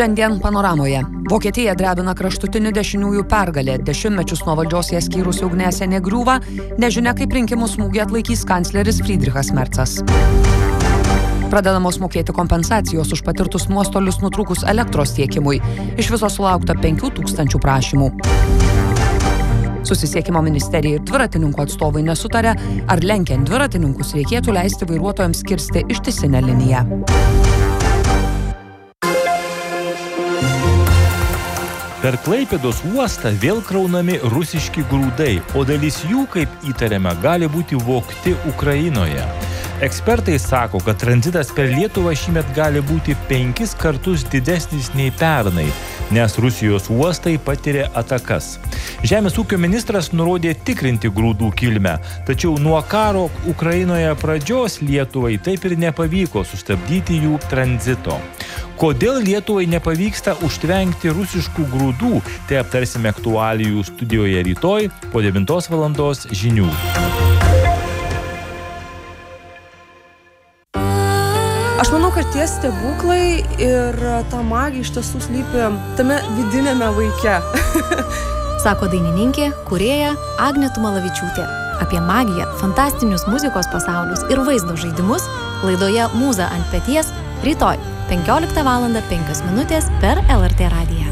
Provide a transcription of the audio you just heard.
Šiandien panoramoje. Vokietija drebina kraštutinių dešiniųjų pergalė. Dešimtmečius nuo valdžios ją skyrusi ugniasienė griūva. Nežinia, kaip rinkimų smūgį atlaikys kancleris Friedrichas Merzas. Pradedamos mokėti kompensacijos už patirtus nuostolius nutrūkus elektros tiekimui. Iš viso sulaukta 5000 prašymų. Susisiekimo ministerija ir dviratininkų atstovai nesutarė, ar lenkiant dviratininkus reikėtų leisti vairuotojams kirsti ištisinę liniją. Per Klaipėdos uostą vėl kraunami rusiški grūdai, o dalis jų, kaip įtariama, gali būti vogti Ukrainoje. Ekspertai sako, kad tranzitas per Lietuvą šįmet gali būti 5 kartus didesnis nei pernai, nes Rusijos uostai patiria atakas. Žemės ūkio ministras nurodė tikrinti grūdų kilmę, tačiau nuo karo Ukrainoje pradžios Lietuvai taip ir nepavyko sustabdyti jų tranzito. Kodėl Lietuvai nepavyksta užtvengti rusiškų grūdų, tai aptarsime aktualijų studijoje rytoj po 9 valandos žinių. Aš manau, kad tie stebuklai ir ta magija iš tiesų slypi tame vidinėme vaike. Sako dainininkė, kūrėja Agnė Tumalavičiūtė. Apie magiją, fantastinius muzikos pasaulius ir vaizdo žaidimus laidoje Mūza ant peties rytoj 15:05 per LRT radiją.